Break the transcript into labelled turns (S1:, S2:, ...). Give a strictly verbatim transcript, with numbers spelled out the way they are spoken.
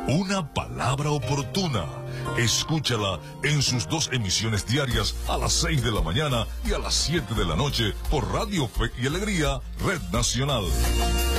S1: Una palabra oportuna. Escúchala en sus dos emisiones diarias a las seis de la mañana y a las siete de la noche por Radio Fe y Alegría, Red Nacional.